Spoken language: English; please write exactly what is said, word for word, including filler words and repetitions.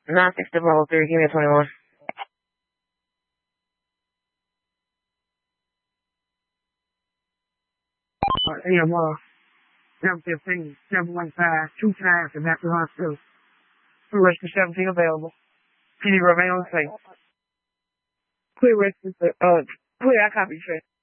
nine six double three, give me a twenty-one. Uh, A M R, seven fifteen, seven one five, two times to Matthew Hospital. Register seventeen available. P D remain on the same. Clear register, uh, clear, I copy, Trey.